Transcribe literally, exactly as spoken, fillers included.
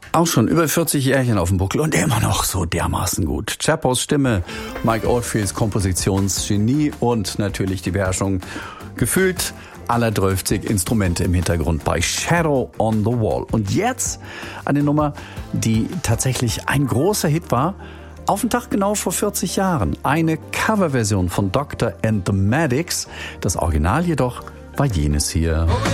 Auch schon über vierzig Jährchen auf dem Buckel und immer noch so dermaßen gut. Chapos Stimme, Mike Oldfields Kompositionsgenie und natürlich die Beherrschung gefühlt aller dreißig Instrumente im Hintergrund bei Shadow on the Wall. Und jetzt eine Nummer, die tatsächlich ein großer Hit war, auf den Tag genau vor vierzig Jahren. Eine Coverversion von Doctor and the Medics. Das Original jedoch war jenes hier.